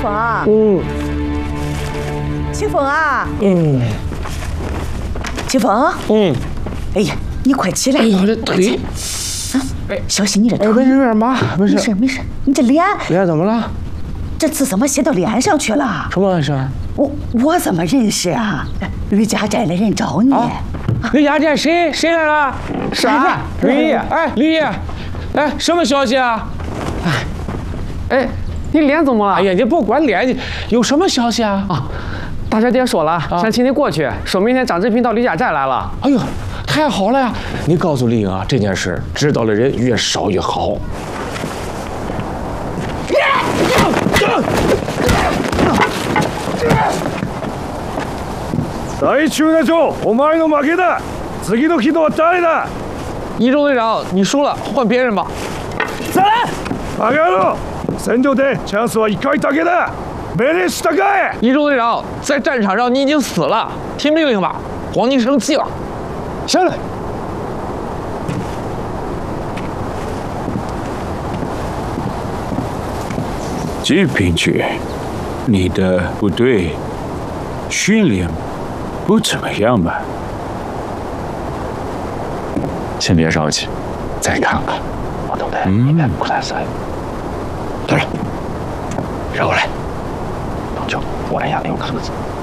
风啊，清风啊，清风，哎呀，你快起来！ 哎呦，这腿， 小心你这腿！ 没事没事，妈，没事没事，你这脸怎么了？ 这字怎么写到脸上去了？ 什么回事？ 我怎么认识啊？吕家寨的人找你。 吕家寨谁来了？啥？吕爷，哎，吕爷，哎，什么消息啊？ 哎，你脸怎么了？ 哎呀，你不管脸，你有什么消息啊？ 大小姐说了，想请你过去，说明天张志平到吕家寨来了。 哎呦，太好了呀！你告诉丽英啊，这件事知道的人越少越好。 大中那町，お前の負けだ。次の人は誰だ？ 一中队长，你输了，换别人吧。 再来！バカ野郎！戦場でチャンスは1回だけだ。命令したかい？ 一中队长，在战场上你已经死了，听命令吧。皇帝生气了。 下来。季平局，你的部队训练不怎么样吧？ 先别着急，再看看。我都得一面不来塞。来人，让过来。老舅，我来压那个壳子。